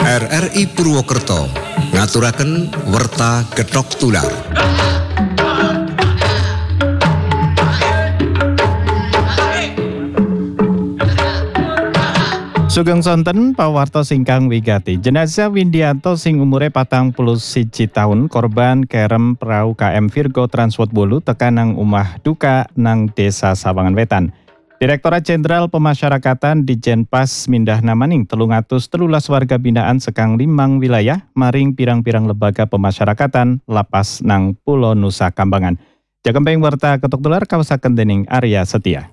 RRI Purwokerto ngaturaken werta Gethok Tular. Sugeng sonten pawarto singkang wigati. Jenazah Windianto sing umure 41 tahun korban kerem perahu KM Virgo Transport Bolu tekan nang omah duka nang Desa Sawangan Wetan. Direktorat Jenderal Pemasyarakatan Dijenpas Mindahna maning 313 warga binaan sekang 5 wilayah maring pirang-pirang lembaga pemasyarakatan lapas nang Pulo Nusa Kambangan. Jagempeng werta Gethok Tular kawasaken dening Arya Setia.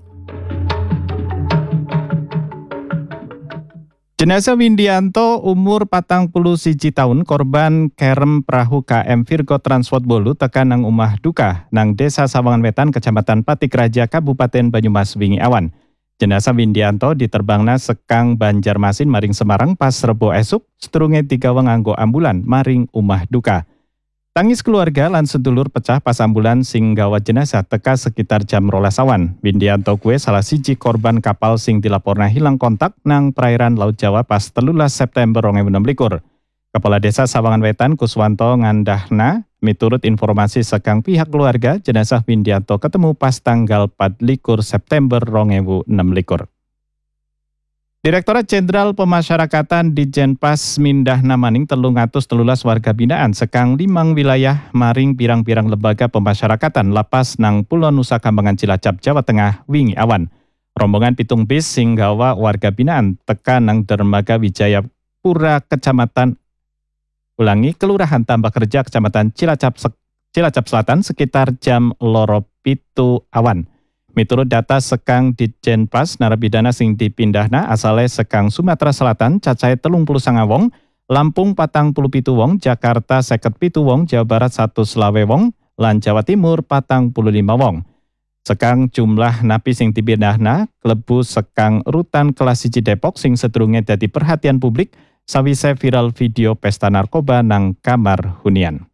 Jenazah Windianto umur 41 tahun korban kerem perahu KM Virgo Transport Bolu tekan nang omah duka nang Desa Sawangan Wetan Kecamatan Patikraja Kabupaten Banyumas wingi awan. Jenazah Windianto diterbangna sekang Banjarmasin maring Semarang pas Rebo esuk sedurunge digawa nganggo ambulan maring omah duka. Tangis keluarga lan sedulur pecah pas ambulan sing gawa jenazah teka sekitar jam 12 awan. Windianto kuwi salah siji korban kapal sing dilaporna hilang kontak nang perairan Laut Jawa pas 13 September 2016. Kepala Desa Sawangan Wetan Kuswanto ngandahna miturut informasi sekang pihak keluarga jenazah Windianto ketemu pas tanggal 24 September 2016. Direktorat Jenderal Pemasyarakatan Dijenpas Mindahna maning 313 warga binaan sekang 5 wilayah maring pirang-pirang lembaga pemasyarakatan lapas nang Pulo Nusa Kambangan Cilacap Jawa Tengah wingi awan. Rombongan pitung bis sing gawa warga binaan tekan nang Dermaga Wijaya Pura Kelurahan Tambak Kerja Kecamatan Cilacap Selatan sekitar jam 2:07 awan. Miturut data sekang Dijenpas narapidana sing dipindahna asale sekang Sumatera Selatan cacahe 39 wong, Lampung 47 wong, Jakarta 57 wong, Jawa Barat 120 wong, lan Jawa Timur 45 wong. Sekang jumlah napi sing dipindahna klebu sekang rutan kelas 1 Depok sing sedurunge dadi perhatian publik sawise viral video pesta narkoba nang kamar hunian.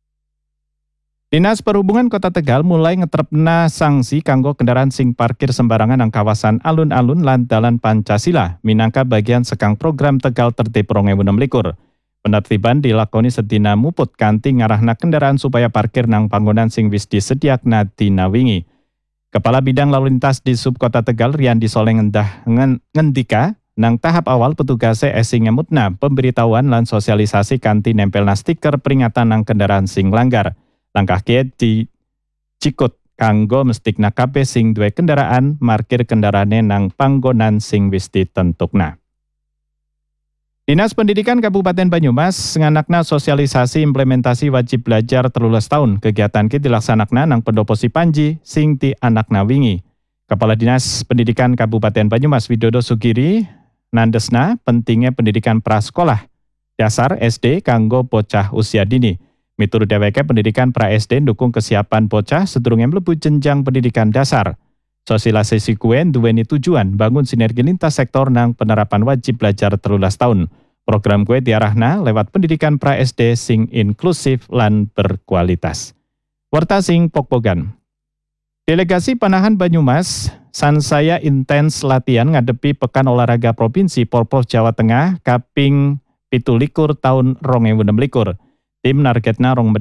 Dinas Perhubungan Kota Tegal mulai ngetrepna sanksi kanggo kendaraan sing parkir sembarangan nang kawasan alun-alun lan dalan Pancasila minangka bagian sekang program Tegal Tertib 2016. Penertiban dilakoni sedina muput kanthi ngarahna kendaraan supaya parkir nang panggonan sing wis disediakna dina wingi. Kepala Bidang Lalu Lintas di Subkota Tegal Riyandi Soleh ngendika nang tahap awal petugase esing ngemutna pemberitahuan lan sosialisasi kanthi nempelna stiker peringatan nang kendaraan sing langgar. Langkah kieu dicikut kanggo mestikna kabeh sing duwe kendaraan markir kendaraane nang panggonan sing wis ditentukna. Dinas Pendidikan Kabupaten Banyumas nganakna sosialisasi implementasi wajib belajar 13 tahun. Kegiatan ki dilaksanakna nang Pendopo Sipanji sing dianakna wingi. Kepala Dinas Pendidikan Kabupaten Banyumas Widodo Sugiri nandesna pentingnya pendidikan prasekolah dasar SD kanggo bocah usia dini. Miturut dheweke pendidikan pra-SD ndukung kesiapan bocah sedurunge mlebu jenjang pendidikan dasar. Sosialisasi kuwi duweni tujuan bangun sinergi lintas sektor nang penerapan wajib belajar 13 tahun. Program kuwi diarahna lewat pendidikan pra-SD sing inklusif lan berkualitas. Werta sing pokpogan. Delegasi Panahan Banyumas sansaya intens latihan ngadepi Pekan Olahraga Provinsi Porprov Jawa Tengah kaping 17 tahun 2016. Tim nargetna rong